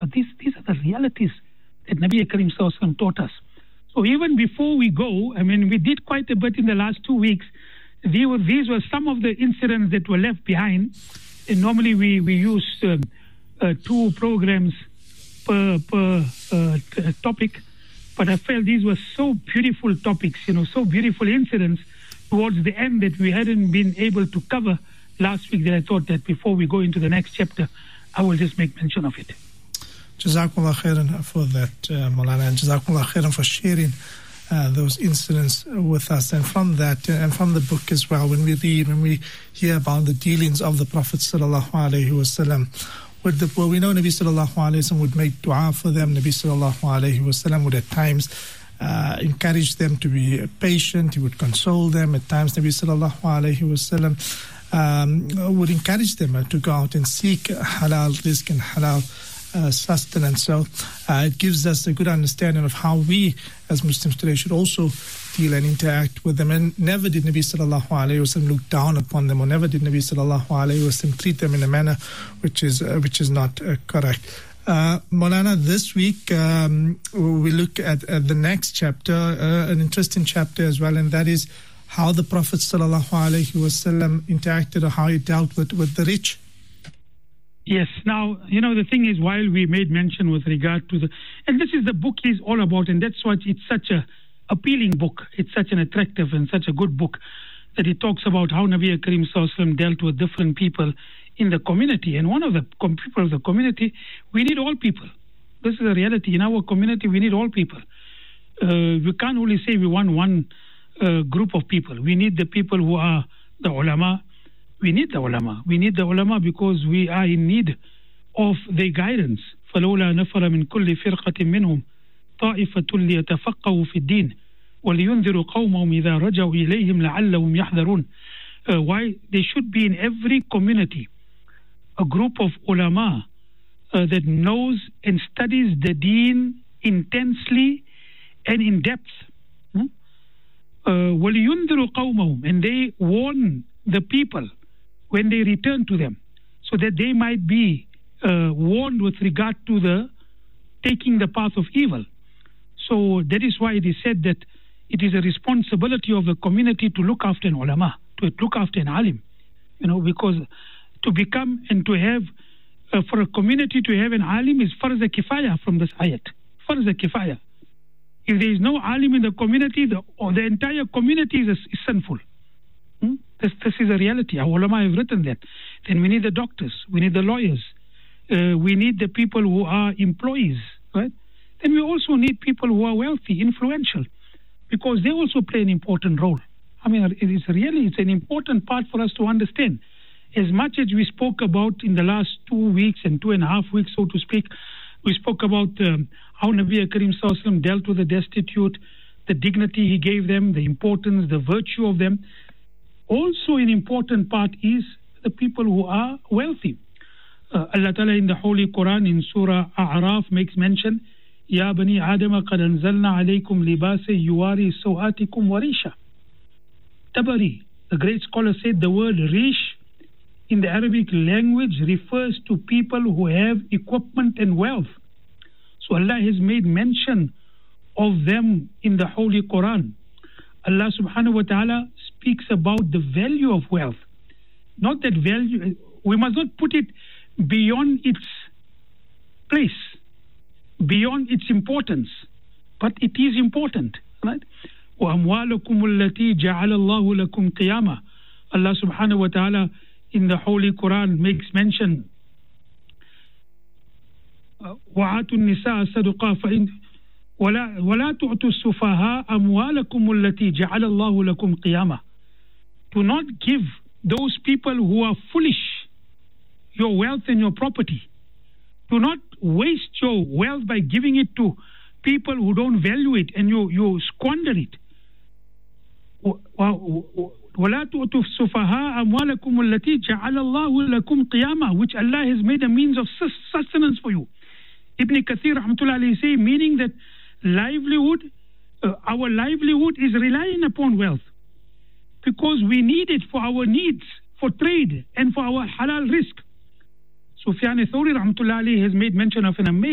But these are the realities that Nabi Karim Sallallahu Alaihi Wasallam taught us. So even before we go, we did quite a bit in the last 2 weeks. These were some of the incidents that were left behind. And normally we use 2 programs per topic. But I felt these were so beautiful topics, so beautiful incidents towards the end that we hadn't been able to cover last week, that I thought that before we go into the next chapter, I will just make mention of it. Jazakumullah khairan for that, Maulana, and Jazakumullah khairan for sharing those incidents with us. And from that, and from the book as well, when we hear about the dealings of the Prophet sallallahu alaihi wasallam, we know Nabi sallallahu alaihi wasallam would make dua for them. Nabi sallallahu alaihi wasallam would at times encourage them to be patient. He would console them. At times, Nabi sallallahu alaihi wasallam would encourage them to go out and seek halal rizq and halal sustenance. So it gives us a good understanding of how we as Muslims today should also deal and interact with them. And never did Nabi sallallahu alaihi wasallam look down upon them, or never did Nabi sallallahu alaihi wasallam treat them in a manner which is not correct. Maulana, this week we look at the next chapter, an interesting chapter as well, and that is how the Prophet sallallahu alaihi wasallam interacted, or how he dealt with the rich. Yes. Now, the thing is, while we made mention with regard to and this is the book is all about, and that's why it's such a appealing book. It's such an attractive and such a good book that it talks about how Nabi Karim Sallallahu Alaihi Wasallam dealt with different people in the community. And one of the people of the community, we need all people. This is a reality. In our community, we need all people. We can't only say we want one group of people. We need the people who are the ulama. We need the ulama. We need the ulama because we are in need of their guidance. فَلَوْلَا نَفَرَ مِنْ كُلِّ فِرْقَةٍ مِّنْهُمْ طَائِفَةٌ لِيَتَفَقَّهُوا فِي الدِّينِ وَلِيُنذِرُوا قَوْمَهُمْ إِذَا رَجَعُوا إِلَيْهِمْ لَعَلَّهُمْ يَحْذَرُونَ. Why? There should be in every community a group of ulama that knows and studies the deen intensely and in depth. وَلِيُنذِرُوا قَوْمَهُمْ, and they warn the people when they return to them, so that they might be warned with regard to the taking the path of evil. So that is why it is said that it is a responsibility of the community to look after an ulama, to look after an alim, because to become and to have, for a community to have an alim is farz kifaya from this ayat. Farz kifaya. If there is no alim in the community, the entire community is sinful. This is a reality. Our ulama have written that. Then we need the doctors, we need the lawyers, we need the people who are employees, right? Then we also need people who are wealthy, influential, because they also play an important role. It's an important part for us to understand. As much as we spoke about in the last 2 weeks and 2.5 weeks, so to speak, we spoke about how Nabi Karim Sallallahu Alaihi Wasallam dealt with the destitute, the dignity he gave them, the importance, the virtue of them. Also an important part is the people who are wealthy. Allah Ta'ala in the Holy Quran in Surah A'raf makes mention, Ya bani Adama qad anzalna alaykum libasa yuwari sawatikum warisha. Tabari, the great scholar, said the word rish in the Arabic language refers to people who have equipment and wealth. So Allah has made mention of them in the Holy Quran. Allah subhanahu wa ta'ala speaks about the value of wealth. Not that value, we must not put it beyond its place, beyond its importance, but it is important, right? وَأَمْوَالُكُمُ الَّتِي جَعَلَ اللَّهُ لَكُمْ قِيَامًا. Allah subhanahu wa ta'ala in the Holy Quran makes mention, وَآتُوا النِّسَاءَ صَدُقَةً فَإِنْ وَلَا تُعْتُوا السُّفَهَاءَ أَمْوَالَكُمُ الَّتِي جَعَلَ اللَّهُ لَكُمْ قِيَامًا. Do not give those people who are foolish your wealth and your property. Do not waste your wealth by giving it to people who don't value it, and you squander it. وَلَا تُعْتُوا السُّفَهَاءَ أَمْوَالَكُمُ الَّتِي جَعَلَ اللَّهُ لَكُمْ قِيَامًا, which Allah has made a means of sustenance for you. Ibn Kathir rahmatullah alayhi say, meaning that livelihood, our livelihood is relying upon wealth, because we need it for our needs, for trade and for our halal risk. Sufyan Thawri rahmatullah alayhi has made mention of an amazing